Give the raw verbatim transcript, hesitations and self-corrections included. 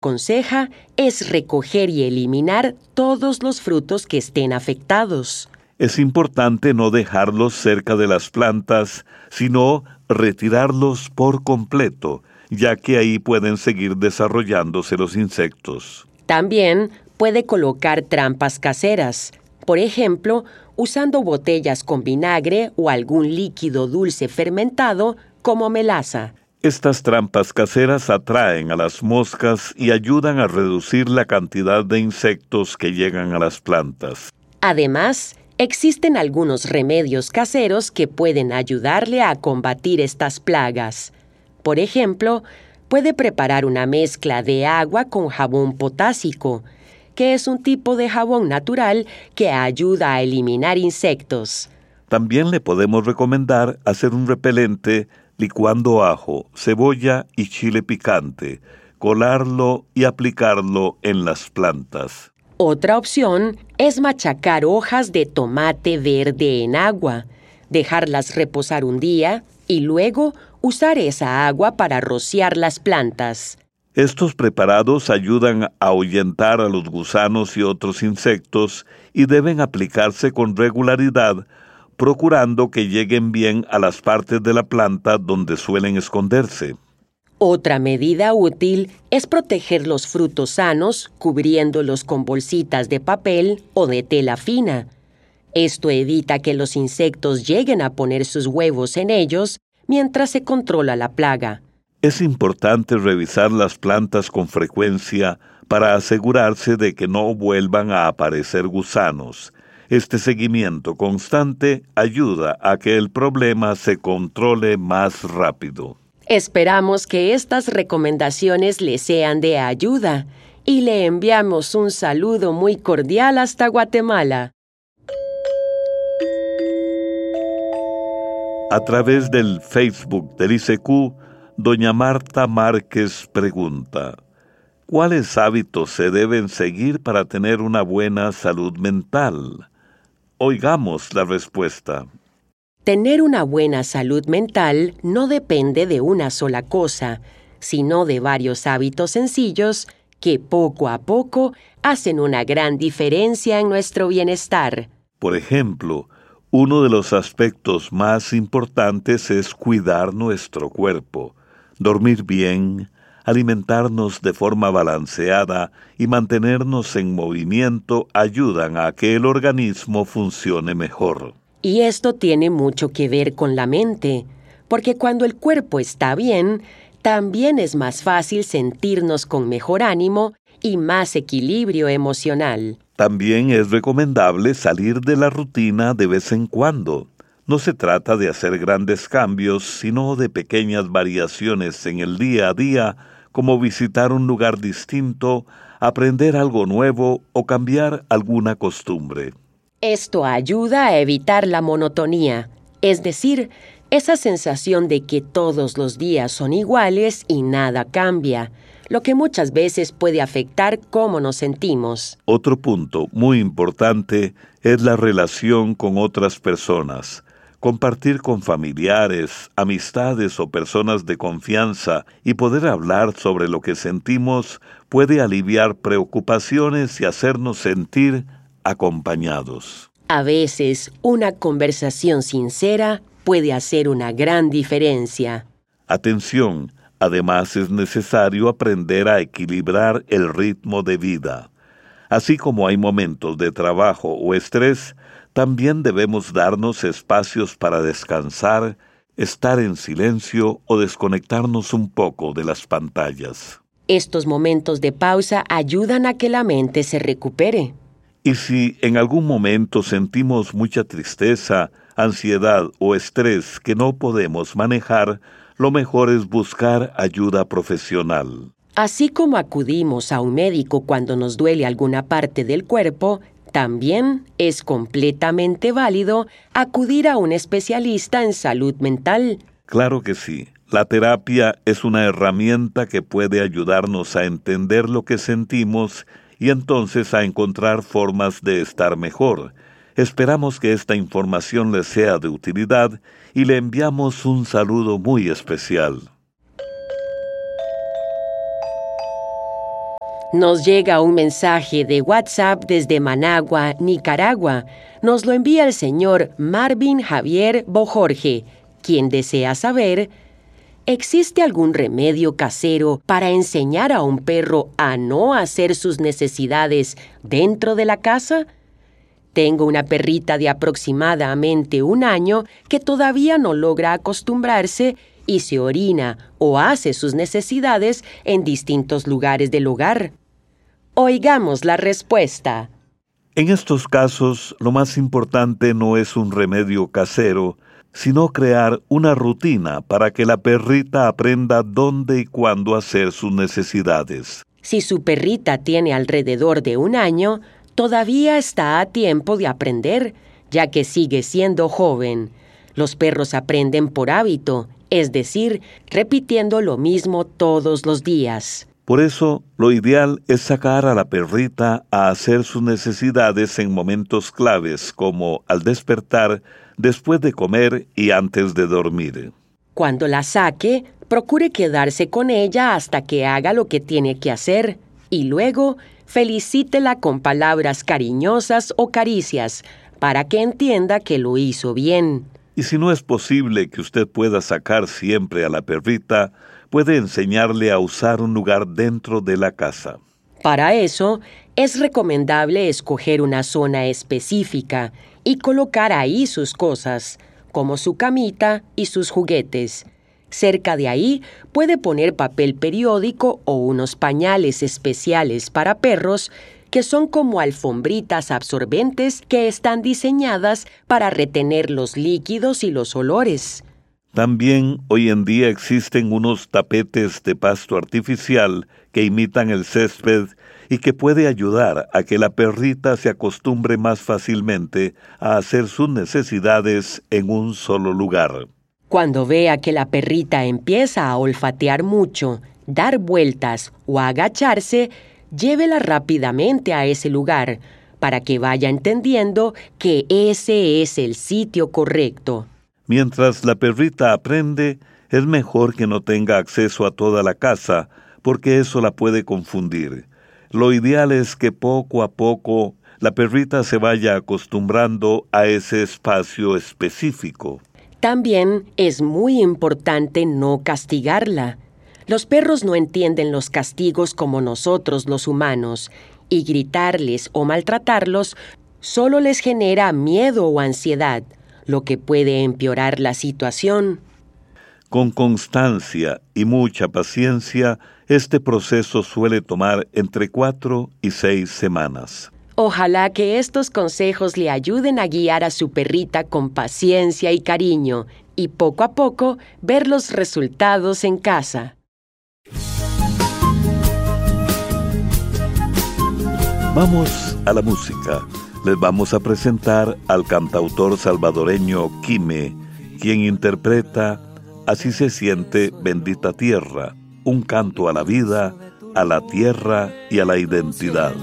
aconseja es recoger y eliminar todos los frutos que estén afectados. Es importante no dejarlos cerca de las plantas, sino retirarlos por completo, ya que ahí pueden seguir desarrollándose los insectos. También puede colocar trampas caseras, por ejemplo, usando botellas con vinagre o algún líquido dulce fermentado como melaza. Estas trampas caseras atraen a las moscas y ayudan a reducir la cantidad de insectos que llegan a las plantas. Además, existen algunos remedios caseros que pueden ayudarle a combatir estas plagas. Por ejemplo, puede preparar una mezcla de agua con jabón potásico, que es un tipo de jabón natural que ayuda a eliminar insectos. También le podemos recomendar hacer un repelente licuando ajo, cebolla y chile picante, colarlo y aplicarlo en las plantas. Otra opción es machacar hojas de tomate verde en agua, dejarlas reposar un día y luego usar esa agua para rociar las plantas. Estos preparados ayudan a ahuyentar a los gusanos y otros insectos y deben aplicarse con regularidad, procurando que lleguen bien a las partes de la planta donde suelen esconderse. Otra medida útil es proteger los frutos sanos cubriéndolos con bolsitas de papel o de tela fina. Esto evita que los insectos lleguen a poner sus huevos en ellos mientras se controla la plaga. Es importante revisar las plantas con frecuencia para asegurarse de que no vuelvan a aparecer gusanos. Este seguimiento constante ayuda a que el problema se controle más rápido. Esperamos que estas recomendaciones le sean de ayuda y le enviamos un saludo muy cordial hasta Guatemala. A través del Facebook del I C Q, doña Marta Márquez pregunta: ¿cuáles hábitos se deben seguir para tener una buena salud mental? Oigamos la respuesta. Tener una buena salud mental no depende de una sola cosa, sino de varios hábitos sencillos que poco a poco hacen una gran diferencia en nuestro bienestar. Por ejemplo, uno de los aspectos más importantes es cuidar nuestro cuerpo, dormir bien, alimentarnos de forma balanceada y mantenernos en movimiento ayudan a que el organismo funcione mejor. Y esto tiene mucho que ver con la mente, porque cuando el cuerpo está bien, también es más fácil sentirnos con mejor ánimo y más equilibrio emocional. También es recomendable salir de la rutina de vez en cuando. No se trata de hacer grandes cambios, sino de pequeñas variaciones en el día a día, como visitar un lugar distinto, aprender algo nuevo o cambiar alguna costumbre. Esto ayuda a evitar la monotonía, es decir, esa sensación de que todos los días son iguales y nada cambia, lo que muchas veces puede afectar cómo nos sentimos. Otro punto muy importante es la relación con otras personas. Compartir con familiares, amistades o personas de confianza y poder hablar sobre lo que sentimos puede aliviar preocupaciones y hacernos sentir acompañados. A veces, una conversación sincera puede hacer una gran diferencia. Atención, además es necesario aprender a equilibrar el ritmo de vida. Así como hay momentos de trabajo o estrés, también debemos darnos espacios para descansar, estar en silencio o desconectarnos un poco de las pantallas. Estos momentos de pausa ayudan a que la mente se recupere. Y si en algún momento sentimos mucha tristeza, ansiedad o estrés que no podemos manejar, lo mejor es buscar ayuda profesional. Así como acudimos a un médico cuando nos duele alguna parte del cuerpo, también es completamente válido acudir a un especialista en salud mental. Claro que sí. La terapia es una herramienta que puede ayudarnos a entender lo que sentimos y entonces a encontrar formas de estar mejor. Esperamos que esta información les sea de utilidad y le enviamos un saludo muy especial. Nos llega un mensaje de WhatsApp desde Managua, Nicaragua. Nos lo envía el señor Marvin Javier Bojorge, quien desea saber: ¿existe algún remedio casero para enseñar a un perro a no hacer sus necesidades dentro de la casa? Tengo una perrita de aproximadamente un año que todavía no logra acostumbrarse y se orina o hace sus necesidades en distintos lugares del hogar. Oigamos la respuesta. En estos casos, lo más importante no es un remedio casero, sino crear una rutina para que la perrita aprenda dónde y cuándo hacer sus necesidades. Si su perrita tiene alrededor de un año, todavía está a tiempo de aprender, ya que sigue siendo joven. Los perros aprenden por hábito, es decir, repitiendo lo mismo todos los días. Por eso, lo ideal es sacar a la perrita a hacer sus necesidades en momentos claves, como al despertar, después de comer y antes de dormir. Cuando la saque, procure quedarse con ella hasta que haga lo que tiene que hacer, y luego felicítela con palabras cariñosas o caricias, para que entienda que lo hizo bien. Y si no es posible que usted pueda sacar siempre a la perrita, puede enseñarle a usar un lugar dentro de la casa. Para eso, es recomendable escoger una zona específica y colocar ahí sus cosas, como su camita y sus juguetes. Cerca de ahí puede poner papel periódico o unos pañales especiales para perros que son como alfombritas absorbentes que están diseñadas para retener los líquidos y los olores. También hoy en día existen unos tapetes de pasto artificial que imitan el césped y que puede ayudar a que la perrita se acostumbre más fácilmente a hacer sus necesidades en un solo lugar. Cuando vea que la perrita empieza a olfatear mucho, dar vueltas o agacharse, llévela rápidamente a ese lugar para que vaya entendiendo que ese es el sitio correcto. Mientras la perrita aprende, es mejor que no tenga acceso a toda la casa, porque eso la puede confundir. Lo ideal es que poco a poco la perrita se vaya acostumbrando a ese espacio específico. También es muy importante no castigarla. Los perros no entienden los castigos como nosotros los humanos, y gritarles o maltratarlos solo les genera miedo o ansiedad, lo que puede empeorar la situación. Con constancia y mucha paciencia, este proceso suele tomar entre cuatro y seis semanas. Ojalá que estos consejos le ayuden a guiar a su perrita con paciencia y cariño, y poco a poco ver los resultados en casa. Vamos a la música. Les vamos a presentar al cantautor salvadoreño Quime, quien interpreta Así se siente Bendita Tierra, un canto a la vida, a la tierra y a la identidad.